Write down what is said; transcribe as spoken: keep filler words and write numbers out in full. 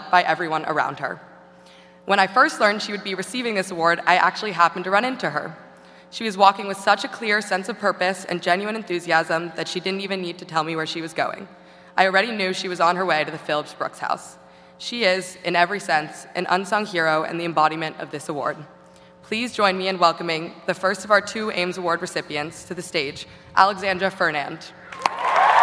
loved by everyone around her. When I first learned she would be receiving this award, I actually happened to run into her. She was walking with such a clear sense of purpose and genuine enthusiasm that she didn't even need to tell me where she was going. I already knew she was on her way to the Phillips Brooks House. She is, in every sense, an unsung hero and the embodiment of this award. Please join me in welcoming the first of our two Ames Award recipients to the stage, Alexandra Fernand.